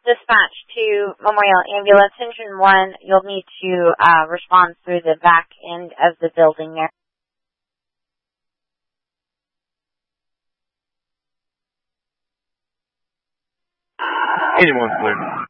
Dispatch to Memorial Ambulance Engine 1, you'll need to respond through the back end of the building there. Engine 1's clear.